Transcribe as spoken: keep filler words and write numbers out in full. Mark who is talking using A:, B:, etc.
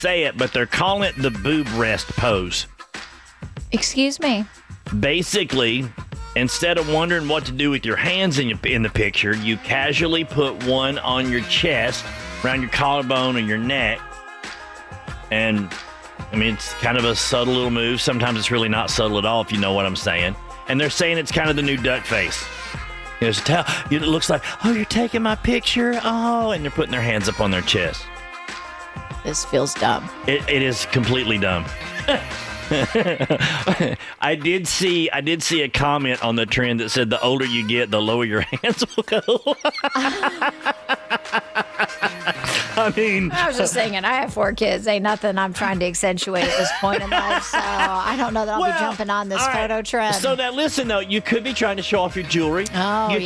A: say it, but they're calling it the boob rest pose.
B: Excuse me.
A: Basically, instead of wondering what to do with your hands in, your, in the picture, you casually put one on your chest, around your collarbone or your neck. And, I mean, it's kind of a subtle little move. Sometimes it's really not subtle at all, if you know what I'm saying. And they're saying it's kind of the new duck face. There's a tell. It looks like, oh, you're taking my picture. Oh, and they're putting their hands up on their chest.
B: This feels dumb.
A: It, it is completely dumb. I did see I did see a comment on the trend that said the older you get, the lower your hands will go. I mean,
B: I was just thinking, I have four kids. Ain't nothing I'm trying to accentuate at this point in life, so I don't know that I'll
A: well,
B: be jumping on this
A: all right.
B: photo trend.
A: So now listen, though, you could be trying to show off your jewelry.
B: Oh,
A: you